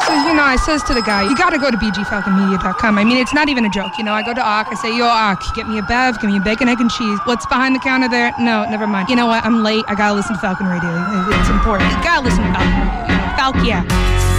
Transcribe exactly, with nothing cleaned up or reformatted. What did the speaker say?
So, you know, I says to the guy, you got to go to b g falcon media dot com. I mean, it's not even a joke. You know, I go to A K, I say, yo, A K, get me a bev, give me a bacon, egg, and cheese. What's behind the counter there? No, never mind. You know what? I'm late. I got to listen to Falcon Radio. It's important. You got to listen to Falcon Radio. You know, Falcon, yeah.